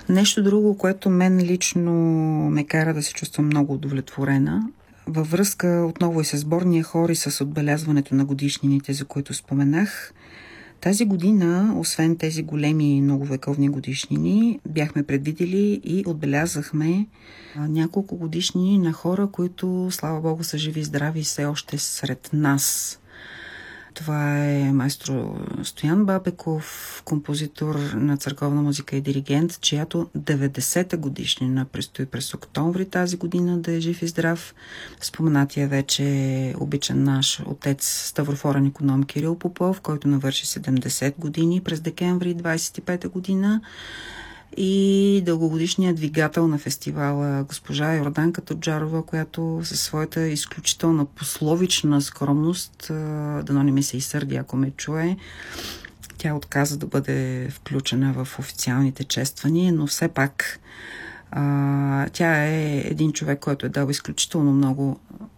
Нещо друго, което мен лично ме кара да се чувствам много удовлетворена, във връзка отново и с сборния хор и с отбелязването на годишнините, за които споменах. Тази година, освен тези големи многовековни годишнини, бяхме предвидели и отбелязахме няколко годишнини на хора, които, слава Богу, са живи и здрави и все още сред нас. Това е майстор Стоян Бабеков, композитор на църковна музика и диригент, чиято 90-та годишнина предстои през октомври тази година да е жив и здрав. Споменатия вече обичан наш отец ставрофорен иконом Кирил Попов, който навърши 70 години през декември 25-та година. И дългогодишният двигател на фестивала госпожа Йорданка Тоджарова, която със своята изключителна пословична скромност, дано не ми се изсърди, ако ме чуе, тя отказа да бъде включена в официалните чествания, но все пак тя е един човек, който е дал изключително много